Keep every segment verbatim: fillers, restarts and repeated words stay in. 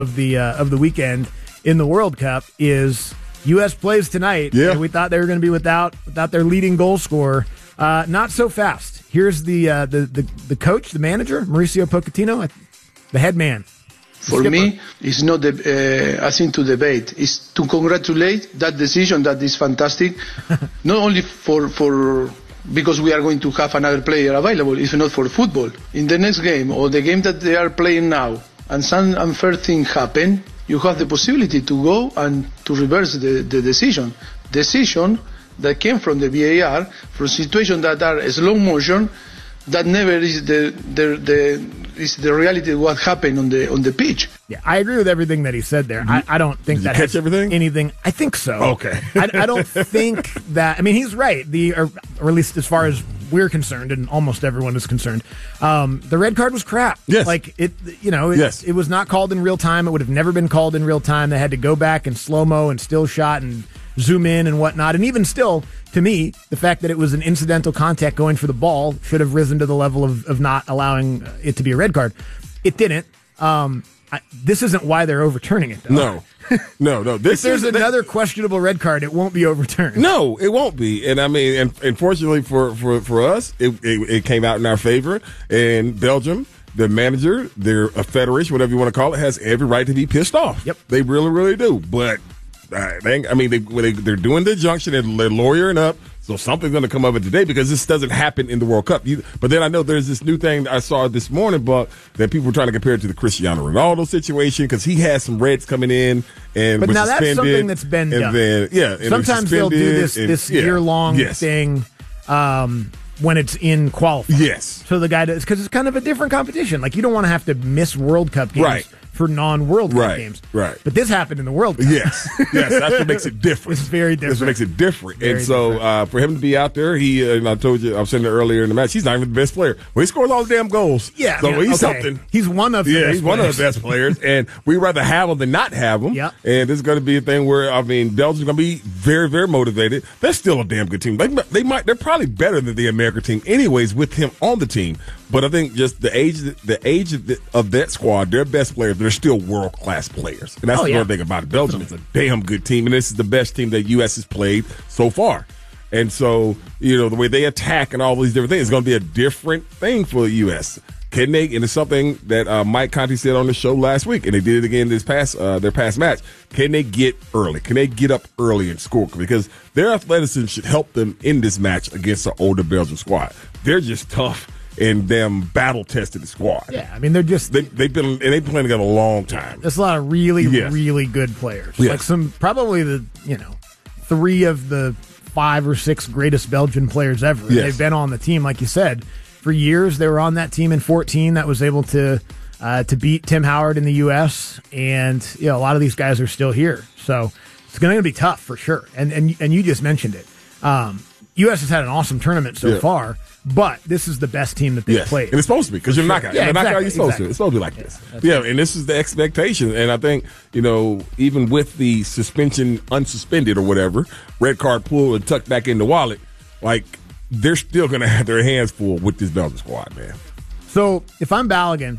of the uh, of the weekend in the World Cup is U S plays tonight. Yeah. We thought they were going to be without without their leading goal scorer. Uh, not so fast. Here's the, uh, the the the coach, the manager, Mauricio Pochettino, the head man. For me, it's not the, uh, a thing to debate. It's to congratulate that decision. That is fantastic. Not only for for because we are going to have another player available, if not for football. In the next game or the game that they are playing now, and some unfair thing happen, you have the possibility to go and to reverse the, the decision. Decision that came from the V A R, from situations that are slow motion, that never is the the, the is the reality of what happened on the on the pitch. Yeah, I agree with everything that he said there. I, I don't think Did that you catch has everything? anything. I think so. Okay. I, I don't think that. I mean, he's right. The or, or at least as far as we're concerned, and almost everyone is concerned. Um, the red card was crap. Yes. Like it. You know. It, Yes. It was not called in real time. It would have never been called in real time. They had to go back and slow mo and still shot and zoom in and whatnot. And even still, to me, the fact that it was an incidental contact going for the ball should have risen to the level of, of not allowing it to be a red card. It didn't. Um, I, this isn't why they're overturning it, though. No, no, no. This If there's is, another questionable red card, it won't be overturned. No, it won't be. And I mean, and, and fortunately for, for, for us, it, it, it came out in our favor. And Belgium, the manager, their a federation, whatever you want to call it, has every right to be pissed off. Yep. They really, really do. But, uh, they, I mean, they, they, they're doing the injunction and they're lawyering up. So something's going to come of it today because this doesn't happen in the World Cup. You, but then I know there's this new thing I saw this morning, but that people were trying to compare it to the Cristiano Ronaldo situation because he had some reds coming in and But was now that's suspended, something that's been and done. Then, yeah, and Sometimes they'll do this and- this yeah, year-long yes. thing um, when it's in qualifying. Yes. So the guy does, because it's kind of a different competition. Like, you don't want to have to miss World Cup games Right. for non-World Cup Right, games. right. But this happened in the World Cup. Yes, yes, that's what makes it different. It's very different. That's what makes it different. Very and so different. uh, for him to be out there, he uh, and I told you, I was saying it earlier in the match, he's not even the best player. Well, he scores all the damn goals. Yeah. so I mean, he's okay. something. He's one of the Yeah, best he's one of players. the best players, and we'd rather have him than not have him. Yep. And this is going to be a thing where I mean, Belgium's going to be very, very motivated. They're still a damn good team. They, they might, they're probably better than the American team, anyways, with him on the team. But I think just the age, the age of, the, of that squad, their best players, they're still world class players, and that's Oh, the yeah. one thing about it. Belgium is a damn good team, and this is the best team that U S has played so far. And so, you know, the way they attack and all these different things is going to be a different thing for the U S. Can they? And it's something that uh, Mike Conte said on the show last week, and they did it again this past uh, their past match. Can they get early? Can they get up early and score? Because their athleticism should help them in this match against the older Belgian squad. They're just tough and them battle tested squad. Yeah, I mean, they're just. They, they've been and they've been playing together a long time. There's a lot of really, Yes. really good players. Yes. Like some, probably the, you know, three of the five or six greatest Belgian players ever. Yes. They've been on the team, like you said, for years. They were on that team in fourteen that was able to uh, to beat Tim Howard in the U S. And you know, a lot of these guys are still here, so it's going to be tough for sure. And and and you just mentioned it. Um, U S has had an awesome tournament so Yeah. far, but this is the best team that they've Yes, played. and it's supposed to be because you're not. Yeah, Yeah, not exactly, you're supposed exactly. to. It's supposed to be like Yeah, this. that's Yeah, and this is the expectation. And I think you know, even with the suspension unsuspended or whatever, red card pulled and tucked back in the wallet, like they're still going to have their hands full with this Belgian squad, man. So if I'm Balogun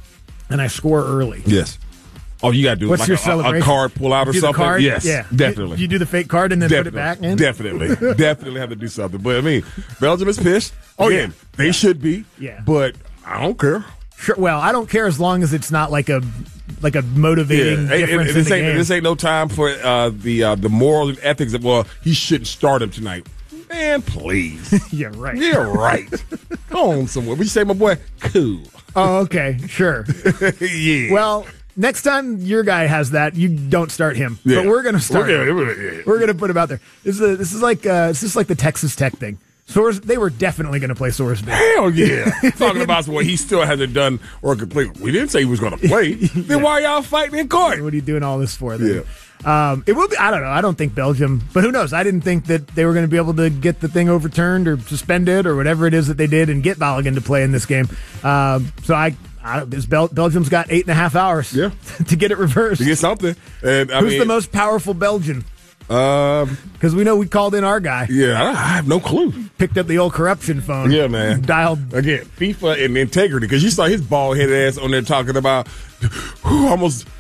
and I score early, Yes. Oh, you got to do what's like your a, a celebration? card pull out or Do the something. card? Yes, Yeah. definitely. You, you do the fake card and then definitely, put it back in? Definitely, definitely have to do something. But I mean, Belgium is pissed. Oh, Again, yeah. they Yeah. should be. Yeah. But I don't care. Sure. Well, I don't care as long as it's not like a like a motivating Yeah, and- difference and in this the ain't game. this ain't no time for uh, the uh, the moral and ethics of well, he shouldn't start him tonight. Man, please. Yeah, right. Yeah, right. Go on somewhere. What you say, my boy? Cool. Oh, okay, sure. Yeah. Well, next time your guy has that, you don't start him. Yeah. But we're gonna start. We're him. gonna- yeah. We're gonna put him out there. This is a, this is like uh, this is like the Texas Tech thing. Soares, they were definitely going to play Soaresby. Hell yeah. Talking about what he still hasn't done or completed. We didn't say he was going to play. Then why y'all fighting in court? What are you doing all this for? Then? Yeah. Um, it will be. I don't know. I don't think Belgium, but who knows? I didn't think that they were going to be able to get the thing overturned or suspended or whatever it is that they did and get Balogun to play in this game. Um, so I, I this Bel- Belgium's got eight and a half hours. Yeah. to get it reversed. To get something. And I Who's mean, the most powerful Belgian? Um, because we know we called in our guy. Yeah, I, I have no clue. Picked up the old corruption phone. Yeah, man. Dialed again. FIFA and integrity, because you saw his bald headed ass on there talking about who almost